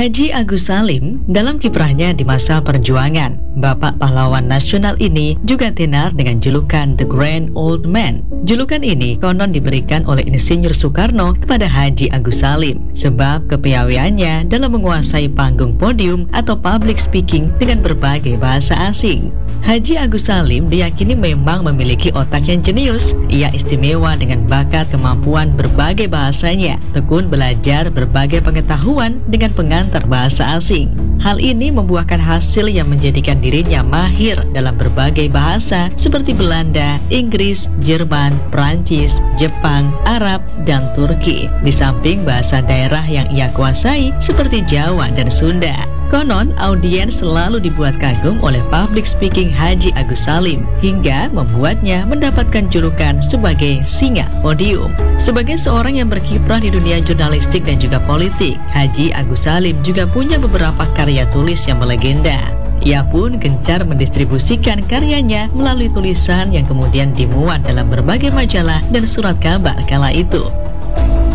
Haji Agus Salim dalam kiprahnya di masa perjuangan, Bapak pahlawan nasional ini juga tenar dengan julukan The Grand Old Man. Julukan ini konon diberikan oleh Insinyur Soekarno kepada Haji Agus Salim sebab kepiawaiannya dalam menguasai panggung podium atau public speaking dengan berbagai bahasa asing. Haji Agus Salim diyakini memang memiliki otak yang jenius. Ia istimewa dengan bakat kemampuan berbagai bahasanya, tekun belajar berbagai pengetahuan dengan pengantar bahasa asing. Hal ini membuahkan hasil yang menjadikan dirinya mahir dalam berbagai bahasa seperti Belanda, Inggris, Jerman, Prancis, Jepang, Arab, dan Turki. Di samping bahasa daerah yang ia kuasai seperti Jawa dan Sunda. Konon, audiens selalu dibuat kagum oleh public speaking Haji Agus Salim hingga membuatnya mendapatkan julukan sebagai singa podium. Sebagai seorang yang berkiprah di dunia jurnalistik dan juga politik, Haji Agus Salim juga punya beberapa karya tulis yang melegenda. Ia pun gencar mendistribusikan karyanya melalui tulisan yang kemudian dimuat dalam berbagai majalah dan surat kabar kala itu.